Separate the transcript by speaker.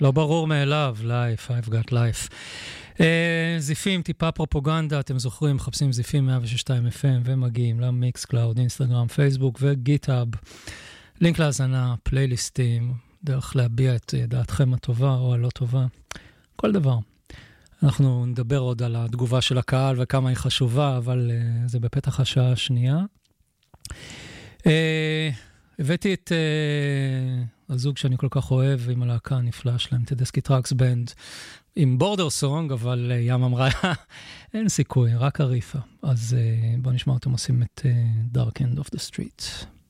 Speaker 1: לא ברור מאליו, life, I've got life. זיפים, טיפה פרופוגנדה, אתם זוכרים, מחפשים זיפים 106.2 FM ומגיעים למיקס קלאוד, אינסטגרם, פייסבוק וגיטהאב. לינק להזנה, פלייליסטים, דרך להביע את דעתכם הטובה או הלא טובה, כל דבר. אנחנו נדבר עוד על התגובה של הקהל וכמה היא חשובה, אבל זה בפתח השעה השנייה. הבאתי את הזוג שאני כל כך אוהב עם הלהקה הנפלאה שלהם, טדסקי טראקס בנד, עם בורדר סונג, אבל ים אמרה, אין סיכוי, רק הריפה. אז בואו נשמע אותם עושים את Dark End of the Street.